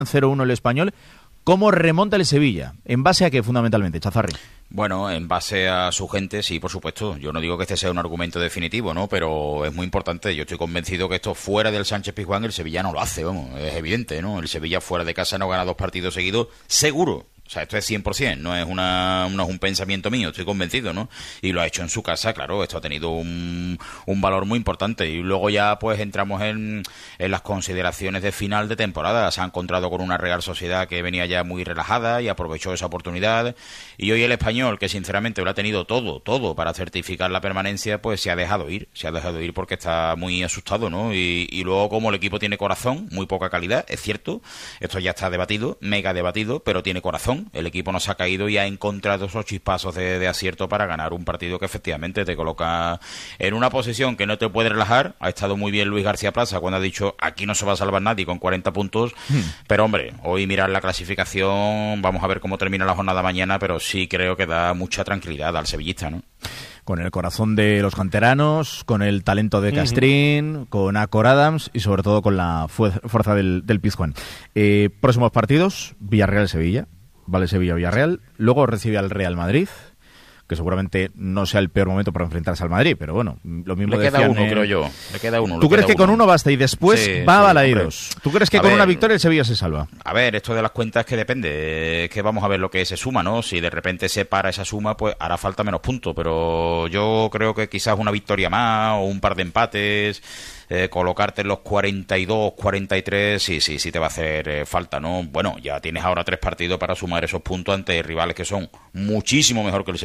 0-1 el Español. ¿Cómo remonta el Sevilla? ¿En base a qué, fundamentalmente, Chazarri? Bueno, en base a su gente, sí, por supuesto. Yo no digo que este sea un argumento definitivo, ¿no? Pero es muy importante. Yo estoy convencido que esto fuera del Sánchez-Pizjuán el Sevilla no lo hace, vamos. Es evidente, ¿no? El Sevilla fuera de casa no gana 2 partidos seguidos, seguro. O sea, esto es 100%, no es un pensamiento mío, estoy convencido, ¿no? Y lo ha hecho en su casa, claro, esto ha tenido un valor muy importante. Y luego ya pues entramos en las consideraciones de final de temporada. Se ha encontrado con una Real Sociedad que venía ya muy relajada y aprovechó esa oportunidad. Y hoy el Español, que sinceramente lo ha tenido todo para certificar la permanencia, pues se ha dejado ir porque está muy asustado, ¿no? Y luego, como el equipo tiene corazón, muy poca calidad, es cierto, esto ya está debatido, mega debatido, pero tiene corazón. El equipo no se ha caído y ha encontrado esos chispazos de acierto para ganar un partido que efectivamente te coloca en una posición que no te puede relajar. Ha estado muy bien Luis García Plaza cuando ha dicho aquí no se va a salvar nadie con 40 puntos, pero hombre, hoy mirar la clasificación, vamos a ver cómo termina la jornada mañana, pero sí creo que da mucha tranquilidad al sevillista, ¿no? Con el corazón de los canteranos, con el talento de Castrín, con Acor Adams y sobre todo con la fuerza del Pizjuán. Próximos partidos, Villarreal-Sevilla. Vale, Sevilla-Villarreal, luego recibe al Real Madrid, que seguramente no sea el peor momento para enfrentarse al Madrid, pero bueno, lo mismo le queda uno, creo yo. Le queda uno. ¿Tú crees que con uno basta y después va a Balaídos? ¿Tú crees que con una victoria el Sevilla se salva? A ver, esto de las cuentas que depende, que vamos a ver lo que se suma, ¿no? Si de repente se para esa suma, pues hará falta menos puntos, pero yo creo que quizás una victoria más o un par de empates, colocarte en los 42, 43, sí te va a hacer falta, ¿no? Bueno, ya tienes ahora 3 partidos para sumar esos puntos ante rivales que son muchísimo mejor que el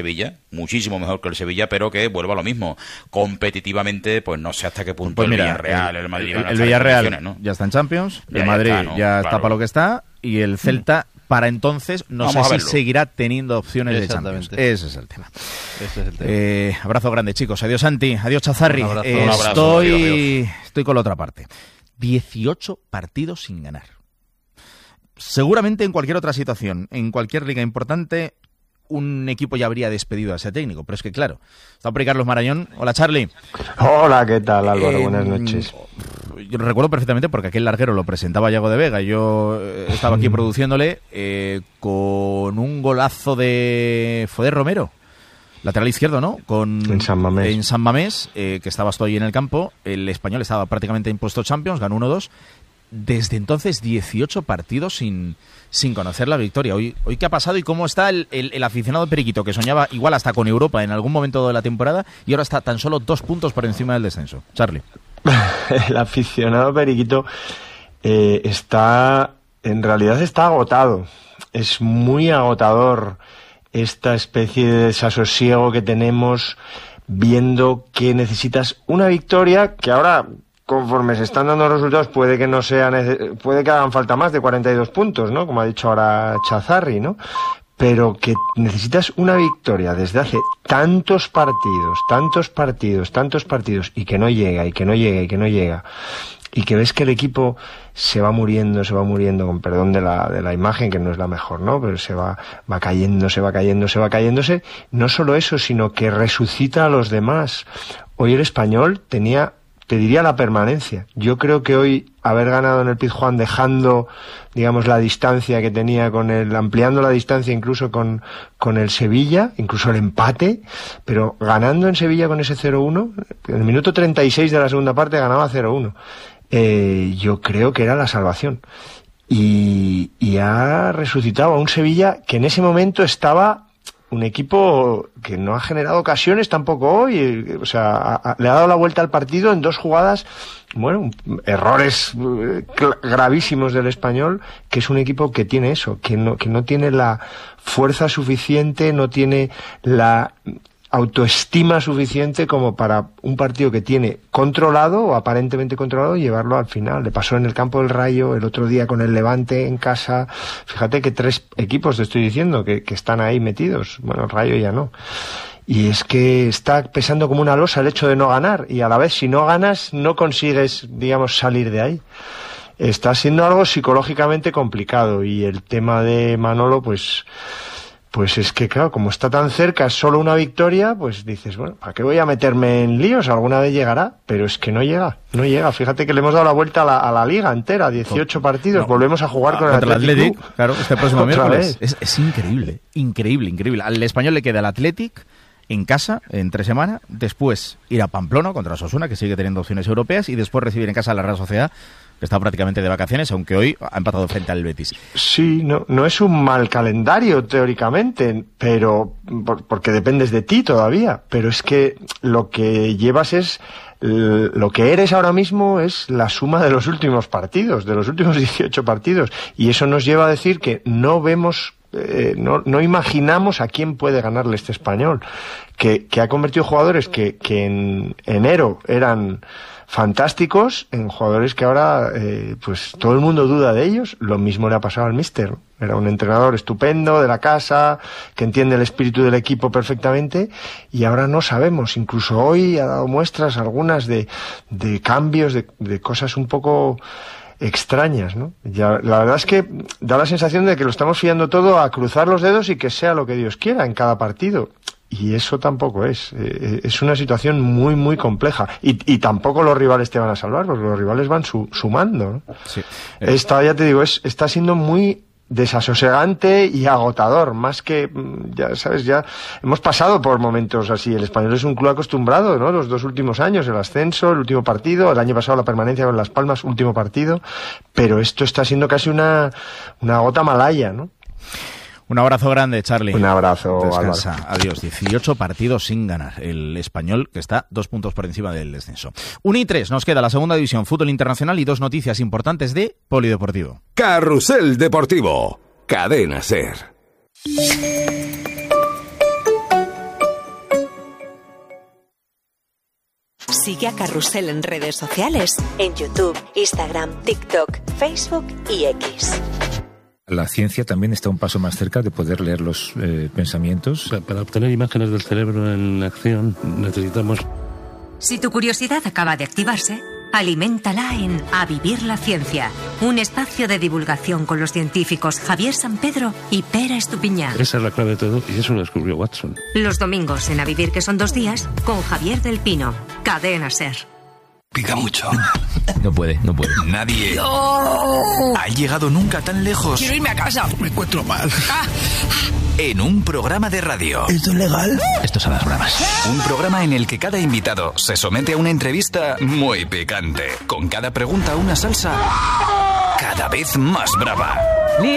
Sevilla, pero que vuelvo a lo mismo, competitivamente, pues no sé hasta qué punto pues el mira, Villarreal, el Madrid van a el estar Villarreal, en condiciones, ¿no? Ya está en Champions, el Madrid ya está para lo que está, y el Celta para entonces no sé si seguirá teniendo opciones de Champions. Ese es el tema. Abrazo grande, chicos. Adiós, Santi. Adiós, Chazarri. Un abrazo. Estoy con la otra parte. 18 partidos sin ganar. Seguramente en cualquier otra situación, en cualquier liga importante, un equipo ya habría despedido a ese técnico. Pero es que, claro, está por ahí Carlos Marañón. Hola, Charlie. Hola, ¿qué tal, Álvaro? Buenas noches. Yo recuerdo perfectamente porque aquel larguero lo presentaba Yago de Vega. Yo estaba aquí produciéndole con un golazo de... ¿Fue de Romero? Lateral izquierdo, ¿no? En San Mamés. En San Mamés, que estabas tú ahí en el campo. El Español estaba prácticamente impuesto Champions, ganó 1-2. Desde entonces, 18 partidos sin conocer la victoria. Hoy ¿qué ha pasado y cómo está el aficionado periquito que soñaba igual hasta con Europa en algún momento de la temporada y ahora está tan solo 2 puntos por encima del descenso? Charlie. El aficionado periquito en realidad está agotado. Es muy agotador esta especie de desasosiego que tenemos viendo que necesitas una victoria que ahora, conforme se están dando los resultados, puede que hagan falta más de 42 puntos, ¿no? Como ha dicho ahora Chazarri, ¿no? Pero que necesitas una victoria desde hace tantos partidos, y que no llega, y que ves que el equipo se va muriendo, con perdón de la imagen, que no es la mejor, ¿no? Pero se va cayéndose. No solo eso, sino que resucita a los demás. Hoy el Español tenía, te diría, la permanencia. Yo creo que hoy haber ganado en el Pizjuán, dejando, digamos, la distancia que tenía ampliando la distancia incluso con el Sevilla, incluso el empate, pero ganando en Sevilla con ese 0-1, en el minuto 36 de la segunda parte ganaba 0-1. Yo creo que era la salvación. Y ha resucitado a un Sevilla que en ese momento estaba un equipo que no ha generado ocasiones tampoco hoy, o sea, le ha dado la vuelta al partido en 2 jugadas, bueno, errores gravísimos del Español, que es un equipo que tiene eso, que no tiene la fuerza suficiente, no tiene la autoestima suficiente como para un partido que tiene controlado o aparentemente controlado llevarlo al final. Le pasó en el campo del Rayo, el otro día con el Levante en casa. Fíjate que 3 equipos te estoy diciendo que están ahí metidos. Bueno, el Rayo ya no. Y es que está pesando como una losa el hecho de no ganar, y a la vez si no ganas no consigues, digamos, salir de ahí. Está siendo algo psicológicamente complicado, y el tema de Manolo, pues pues es que claro, como está tan cerca, es solo una victoria, pues dices, bueno, ¿para qué voy a meterme en líos? Alguna vez llegará, pero es que no llega. Fíjate que le hemos dado la vuelta a la liga entera, 18 partidos, no, volvemos a jugar con el Athletic. Claro, este próximo miércoles. Es increíble. Al Español le queda el Athletic en casa, entre semana, después ir a Pamplona contra Osasuna, que sigue teniendo opciones europeas, y después recibir en casa a la Real Sociedad, que está prácticamente de vacaciones, aunque hoy ha empatado frente al Betis. Sí, no es un mal calendario teóricamente, pero porque dependes de ti todavía, pero es que lo que llevas es, lo que eres ahora mismo es la suma de los últimos partidos, de los últimos 18 partidos, y eso nos lleva a decir que no vemos, no imaginamos a quién puede ganarle este Español, que ha convertido jugadores que en enero eran fantásticos en jugadores que ahora pues todo el mundo duda de ellos. Lo mismo le ha pasado al míster. Era un entrenador estupendo de la casa, que entiende el espíritu del equipo perfectamente, y ahora no sabemos. Incluso hoy ha dado muestras algunas de cambios, de cosas un poco extrañas, ¿no? Ya, la verdad es que da la sensación de que lo estamos fiando todo a cruzar los dedos y que sea lo que Dios quiera en cada partido. Y eso tampoco es. Es una situación muy, muy compleja. Y tampoco los rivales te van a salvar, porque los rivales van sumando, ¿no? Sí. Ya te digo, está siendo muy desasosegante y agotador, más que, ya sabes, ya hemos pasado por momentos así. El Español es un club acostumbrado, ¿no? Los 2 últimos años, el ascenso, el último partido, el año pasado la permanencia con Las Palmas, último partido, pero esto está siendo casi una gota malaya, ¿no? Un abrazo grande, Charlie. Un abrazo, descansa. Álvaro. Adiós. 18 partidos sin ganar. El Español, que está 2 puntos por encima del descenso. 1-3, nos queda la segunda división, fútbol internacional, y 2 noticias importantes de polideportivo. Carrusel Deportivo. Cadena SER. Sigue a Carrusel en redes sociales, en YouTube, Instagram, TikTok, Facebook y X. La ciencia también está un paso más cerca de poder leer los pensamientos. Para obtener imágenes del cerebro en acción necesitamos... Si tu curiosidad acaba de activarse, aliméntala en A Vivir la Ciencia, un espacio de divulgación con los científicos Javier Sampedro y Pera Estupiñán. Esa es la clave de todo, y eso lo descubrió Watson. Los domingos en A Vivir, que son 2 días, con Javier del Pino. Cadena SER. Pica mucho. No puede. Nadie ha llegado nunca tan lejos. Quiero irme a casa. Me encuentro mal. En un programa de radio. ¿Esto es legal? Estos son las bravas. Un programa en el que cada invitado se somete a una entrevista muy picante. Con cada pregunta una salsa cada vez más brava.